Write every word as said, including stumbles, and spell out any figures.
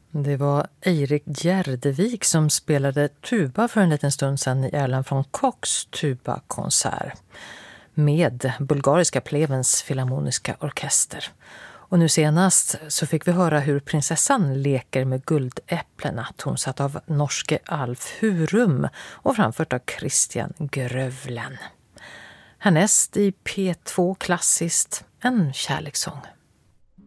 Det var Eirik Gärdevik som spelade tuba för en liten stund sedan i Erland från Kochs tubakonsert med Bulgariska Plevens Filharmoniska Orkester. Och nu senast så fick vi höra hur prinsessan leker med guldäpplena, tonsatt av norske Alf Hurum och framfört av Christian Grövlen. Härnäst i P två klassiskt, en kärlekssång.